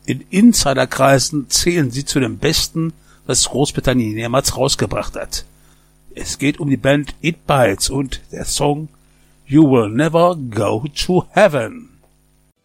In Insiderkreisen zählen sie zu den Besten, was Großbritannien jemals rausgebracht hat. Es geht um die Band It Bites und der Song You Will Never Go to Heaven.